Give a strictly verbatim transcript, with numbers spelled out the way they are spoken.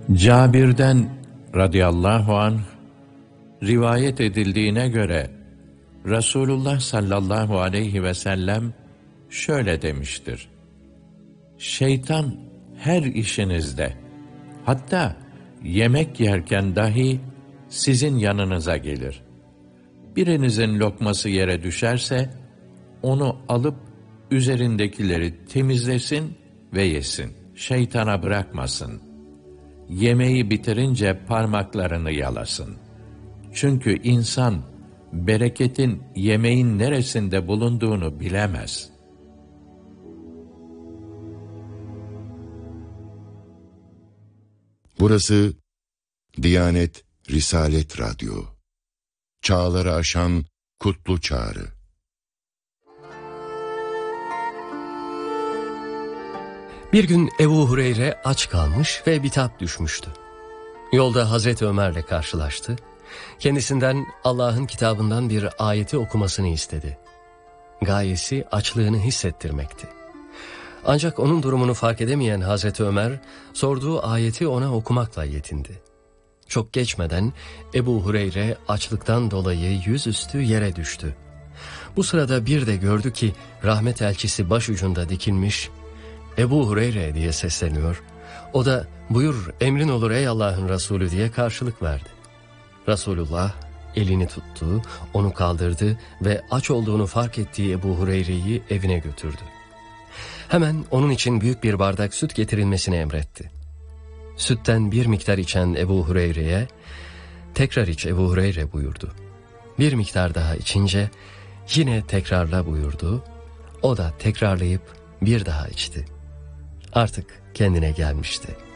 Cabir'den radıyallahu anh rivayet edildiğine göre Resulullah sallallahu aleyhi ve sellem şöyle demiştir: Şeytan her işinizde, hatta yemek yerken dahi sizin yanınıza gelir. Birinizin lokması yere düşerse onu alıp üzerindekileri temizlesin ve yesin. Şeytana bırakmasın. Yemeği bitirince parmaklarını yalasın. Çünkü insan bereketin yemeğin neresinde bulunduğunu bilemez. Burası Diyanet Risalet Radyo. Çağları aşan kutlu çağrı. Bir gün Ebu Hureyre aç kalmış ve bitap düşmüştü. Yolda Hazreti Ömer'le karşılaştı. Kendisinden Allah'ın kitabından bir ayeti okumasını istedi. Gayesi açlığını hissettirmekti. Ancak onun durumunu fark edemeyen Hazreti Ömer, sorduğu ayeti ona okumakla yetindi. Çok geçmeden Ebu Hureyre açlıktan dolayı yüzüstü yere düştü. Bu sırada bir de gördü ki rahmet elçisi başucunda dikilmiş, Ebu Hureyre diye sesleniyor. O da buyur emrin olur ey Allah'ın Resulü diye karşılık verdi. Resulullah elini tuttu, onu kaldırdı ve aç olduğunu fark ettiği Ebu Hureyre'yi evine götürdü. Hemen onun için büyük bir bardak süt getirilmesini emretti. Sütten bir miktar içen Ebu Hureyre'ye tekrar iç Ebu Hureyre buyurdu. Bir miktar daha içince yine tekrarla buyurdu. O da tekrarlayıp bir daha içti. Artık kendine gelmişti.